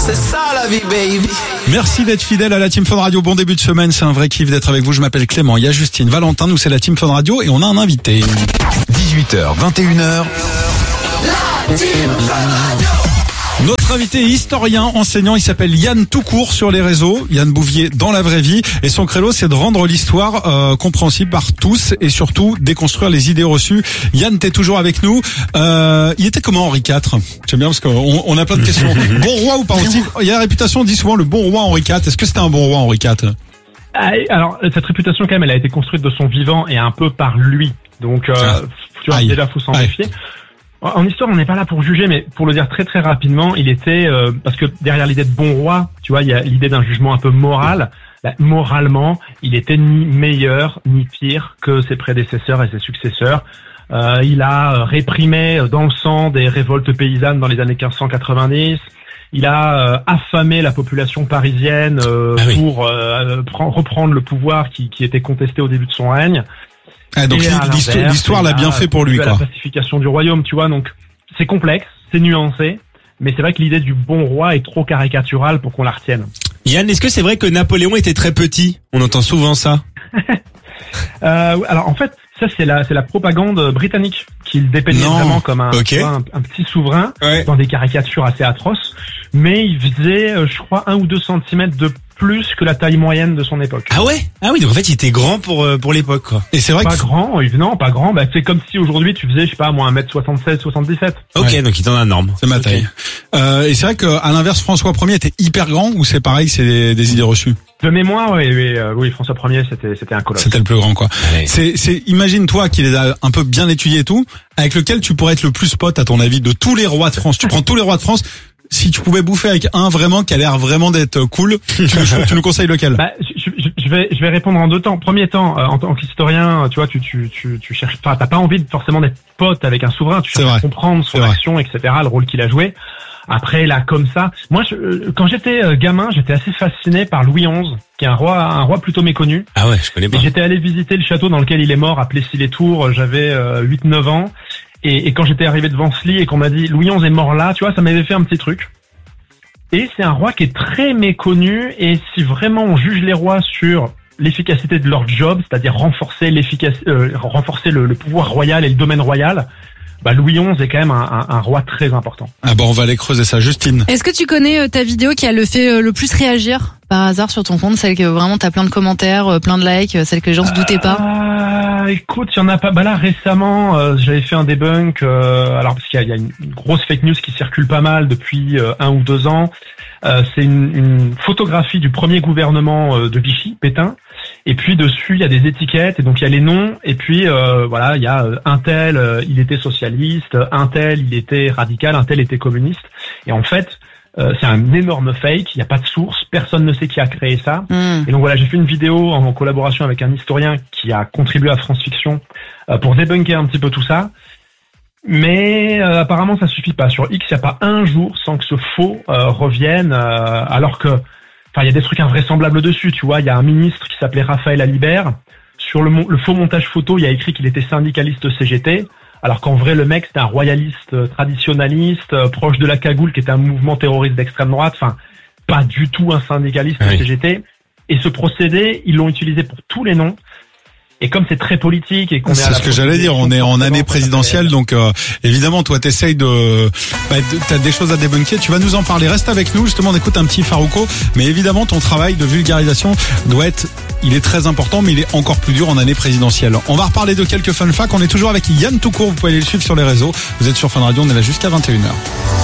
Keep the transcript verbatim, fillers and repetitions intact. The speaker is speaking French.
c'est ça la vie, baby. Merci d'être fidèle à la Team Fun Radio. Bon début de semaine, c'est un vrai kiff d'être avec vous. Je m'appelle Clément, il y a Justine, Valentin, nous c'est la Team Fun Radio et on a un invité. dix-huit heures, vingt et une heures. La Team Fun Radio. Notre invité est historien, enseignant, il s'appelle Yann Toucourt sur les réseaux, Yann Bouvier dans la vraie vie, et son credo c'est de rendre l'histoire euh, compréhensible par tous et surtout déconstruire les idées reçues. Yann, t'es toujours avec nous. Euh, il était comment Henri quatre? J'aime bien parce qu'on on a plein de questions. Bon roi ou pas aussi? Il y a la réputation, on dit souvent le bon roi Henri quatre. Est-ce que c'était un bon roi Henri quatre? Alors cette réputation quand même, elle a été construite de son vivant et un peu par lui. Donc euh, ah. tu vois, Aïe. déjà faut s'en Aïe. méfier. En histoire, on n'est pas là pour juger, mais pour le dire très très rapidement, il était euh, parce que derrière l'idée de bon roi, tu vois, il y a l'idée d'un jugement un peu moral. Là, moralement, il était ni meilleur ni pire que ses prédécesseurs et ses successeurs. Euh, il a réprimé dans le sang des révoltes paysannes dans les années quinze cent quatre-vingt-dix. Il a euh, affamé la population parisienne euh, Ah oui. pour euh, pre- reprendre le pouvoir qui, qui était contesté au début de son règne. Ah, donc Et à l'histoire, l'inverse, l'histoire l'a il a bien fait pour lui, contribué à quoi. la pacification du royaume, tu vois, donc c'est complexe, c'est nuancé, mais c'est vrai que l'idée du bon roi est trop caricaturale pour qu'on la retienne. Yann, est-ce que c'est vrai que Napoléon était très petit? On entend souvent ça. Euh, alors en fait, ça c'est la c'est la propagande britannique qui le dépeignait Non. vraiment comme un, Ok. tu vois, un, un petit souverain Ouais. dans des caricatures assez atroces, mais il faisait, euh, je crois, un ou deux centimètres de plus que la taille moyenne de son époque. Ah ouais? Ah oui, donc en fait, il était grand pour euh, pour l'époque, quoi. Et c'est vrai Pas que grand, euh, non, pas grand. Bah, c'est comme si aujourd'hui tu faisais, je sais pas, moi, un mètre soixante-seize, soixante-dix-sept. Ok, Ouais. donc il est dans la norme. c'est ma Ok. taille. Euh, et c'est vrai qu'à l'inverse, François Ier était hyper grand ou c'est pareil, c'est des, des idées reçues? De mémoire, oui, oui, euh, oui, François Ier, c'était c'était un colosse. C'était le plus grand, quoi. Ouais. C'est, c'est, imagine toi qui les a un peu bien étudiés et tout, avec lequel tu pourrais être le plus pote à ton avis de tous les rois de France. Tu prends tous les rois de France. Si tu pouvais bouffer avec un vraiment qui a l'air vraiment d'être cool, tu, tu nous conseilles lequel? Bah, je, je, je vais je vais répondre en deux temps. Premier temps, euh, en tant qu'historien, tu vois, tu tu tu tu cherches pas, t'as pas envie de, forcément d'être pote avec un souverain. Tu C'est cherches à vrai. comprendre son C'est vrai. action, et cetera, le rôle qu'il a joué. Après, là, comme ça, moi, je, euh, quand j'étais euh, gamin, j'étais assez fasciné par Louis onze, qui est un roi un roi plutôt méconnu. Ah ouais, je connais pas. Et j'étais allé visiter le château dans lequel il est mort à Plessis-les-Tours. J'avais euh, huit neuf ans. Et, et quand j'étais arrivé devant ce lit et qu'on m'a dit Louis onze est mort là, tu vois, ça m'avait fait un petit truc. Et c'est un roi qui est très méconnu, et si vraiment on juge les rois sur l'efficacité de leur job, c'est-à-dire renforcer l'efficace, euh, renforcer le, le pouvoir royal et le domaine royal, bah Louis onze est quand même un, un, un roi très important. Ah bon, on va aller creuser ça. Justine. Est-ce que tu connais euh, ta vidéo qui a le fait euh, le plus réagir par hasard sur ton compte, celle que vraiment t'as plein de commentaires, euh, plein de likes, euh, celle que les gens se doutaient pas? Ah, écoute, il y en a pas. Bah là récemment, euh, j'avais fait un debunk. Euh, alors parce qu'il y a, il y a une, une grosse fake news qui circule pas mal depuis euh, un ou deux ans. Euh, c'est une, une photographie du premier gouvernement euh, de Vichy, Pétain. Et puis dessus, il y a des étiquettes, et donc il y a les noms, et puis euh, voilà, il y a euh, un tel, euh, il était socialiste, un tel, il était radical, un tel était communiste. Et en fait, euh, c'est un énorme fake, il n'y a pas de source, personne ne sait qui a créé ça. Mmh. Et donc voilà, j'ai fait une vidéo en collaboration avec un historien qui a contribué à France Fiction euh, pour débunker un petit peu tout ça. Mais euh, apparemment, ça suffit pas. Sur X, il n'y a pas un jour sans que ce faux euh, revienne, euh, alors que enfin, il y a des trucs invraisemblables dessus, tu vois. Il y a un ministre qui s'appelait Raphaël Alibert. Sur le, mon- le faux montage photo, il y a écrit qu'il était syndicaliste C G T, alors qu'en vrai, le mec, c'était un royaliste euh, traditionnaliste, euh, proche de la cagoule, qui était un mouvement terroriste d'extrême droite. Enfin, pas du tout un syndicaliste Oui. C G T. Et ce procédé, ils l'ont utilisé pour tous les noms. Et comme c'est très politique et qu'on est à C'est la ce que j'allais dire. On est en forcément, année ça présidentielle, fait- donc euh, évidemment, toi, t'essayes de, bah, de- t'as des choses à débunker. Tu vas nous en parler. Reste avec nous. Justement, on écoute un petit Farouko. Mais évidemment, ton travail de vulgarisation doit être, il est très important, mais il est encore plus dur en année présidentielle. On va reparler de quelques fun facts. On est toujours avec Yann Toucourt. Vous pouvez aller le suivre sur les réseaux. Vous êtes sur Fun Radio. On est là jusqu'à vingt et une heures.